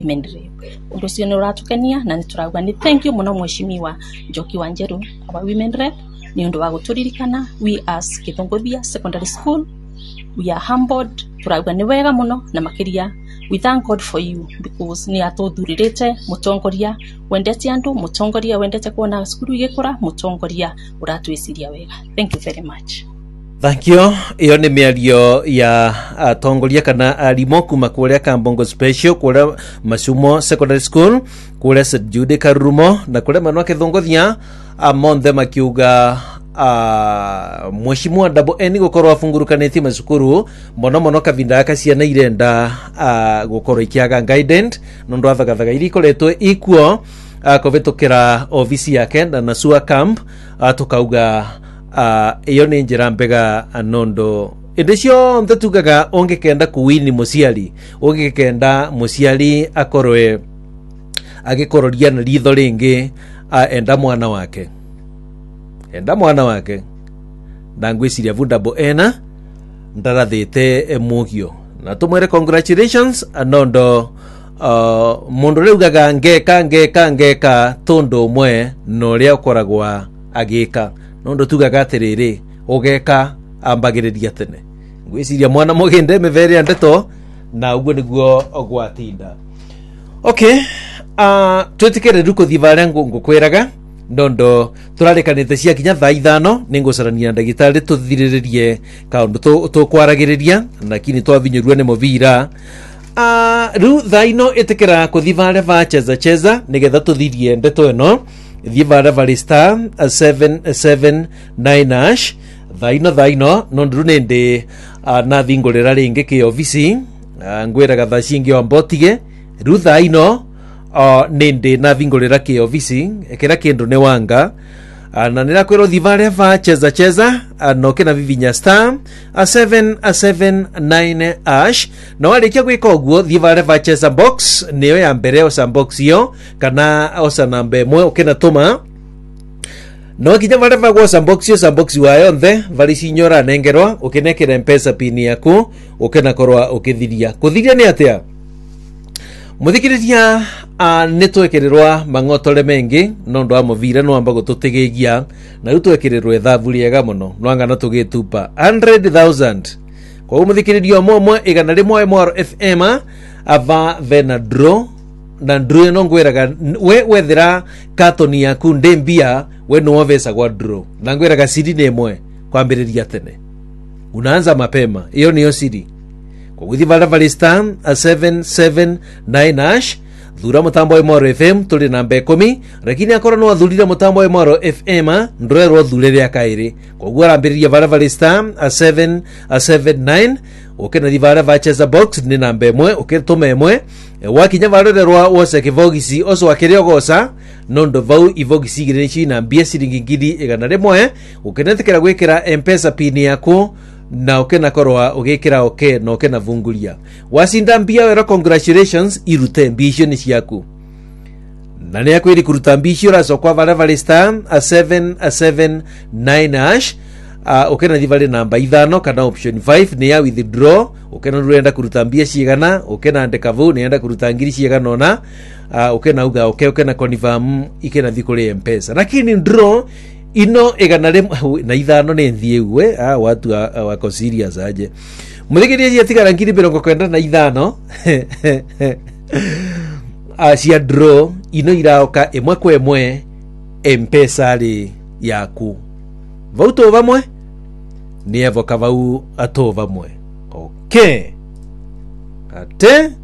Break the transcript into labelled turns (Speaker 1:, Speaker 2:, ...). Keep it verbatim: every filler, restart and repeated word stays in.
Speaker 1: Mendere undu cio ni uratukania na nituragwa ni thank you muno mweshimiwa Njoki wa Njeru aba women rep ni undu wa guturirikana we as Githungubia Secondary School we are humbled. Turagwa ni wega muno na makiria we thank God for you because ni atuthuririte mutongoria wendete andu mutongoria wendete kuona skulu igikura mutongoria uratwiciria wega. Thank you very much.
Speaker 2: Thank you. Iyo ni miario ya atongoria kana arimo kuma kuria Kambongo Special kuria Masumo Secondary School kuria St Jude Karumo na kuria Manwa Githunguthia amonthe makiuga Uh, mweshimua Double N gukorwa afungurukanĩtie macukuru mono mono kavinda kaciana irenda uh, gukorwa ikiaga guidance nondu athagathaga irikoretwe ikuo uh, kovetokera ofisi yake na Nasua Camp uh, tukauga uh, iyo ni njira mbega nondo indesio mtatugaga ongekenda kuwini musiali ongekenda musiali akorwe agikororia na ritho ringi uh, enda mwana wake enda mwana wake ndangwiciria vu Double N ndarathite mugio na tumwere congratulations anondo uh, mundu reugaga ngeka ngeka ngeka tundu mwe no ria ukoragwa agika nondo tugaga atiriri ugeka ambagiriria tene ngwiciria mwana muginde meveri ndeto na uguo niguo ogwatinda. Okay, uh, twetikere ruko thivare ngukwiraga nondo turarikanite cia kinya thaa ithano ningucarania ndagitari tuthiriririe kaundu tu kwaragiriria lakini twavinyurua ni muvira a uh, ru thaa ino itikira kuthivare va cheza cheza nigetha tuthirie ndeto eno thivare va star seven seven nine hash thaa ino thaa ino nondo nindi uh, na thingurira ringi ki ofisi uh, ngwiraga thaa cingi wa mbotige ru thaa ino Uh, nindi na vingorera ki ofisi ekera kindu ne wanga uh, na nira kwero thivare va cheza cheza uh, no kena vivinya star a seven a seven nine ash no warikia gwika oguo thivare va cheza box niyo ya mbere osa box yo kana osa nambe mwe ukena tuma no kinya vare va gosa box yo sa box wa yonthe vari sinyora nengerwa ukenekera mpesa pin yaku ukena korwa ukithiria kuthiria ni atia muthikiriria uh, nitwekererwa mang'otore mengi nondo amuvira no amba gututigigia na rutwekererwe thavu riega muno nwanga no tugitupa one hundred thousand kwa muthikiriria momwe igana rimwe Mwaro F M ava vena draw na draw no ngwiraga we wethira katoni yaku ndembia we no vesa kwa draw na ngwiraga siri nemwe kwambiriria tene unaanza mapema iyo niyo siri kuthi vala valista a seven seven nine hash thura mutambo wa Mwaro F M tuli namba kumi lakini akora no athurira mutambo wa Mwaro F M ndorerwo thurere akairi koguo arambiriria vala valista a seven a seven nine ukena thivara va cheza box ni namba imwe uketuma imwe wakinya varorerwa wose kivogisi oso wakirio gosa nondo vau ivogisi girechi na mbia siringi ngiri igana rimwe ukenetekera gwikira mpesa pin yaku na ukena korwa ugikira oke no ukena vunguria wasinda mbia wero congratulations irute mbisho ni ciaku na ne yakwiri kuruta mbisho raso kwa vale vale star a seven a seven nine hash uh, ukena thivale namba ithano kana option five ni ya withdraw ukena rurenda kuruta mbia cigana ukena andika vu ni enda kuruta ngiri cigana ona uh, ukena uga okay ukena confirm ikena thikuri mpesa lakini draw ino igana rimwe na ithano ni nthie uwe ah watu wako serious aje muthikiriria cia tigara ngiri mirongo kenda na ithano a cia draw ino iraoka imwe kwa imwe mpesa ri yaku vau to vamwe ni evoka vau ato vamwe okay ate